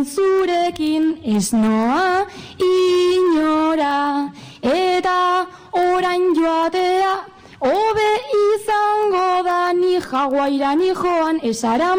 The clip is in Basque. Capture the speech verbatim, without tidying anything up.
zurekin ez noa inora, eta orain joatea hobe izango da, ni jaguaira ni joan esara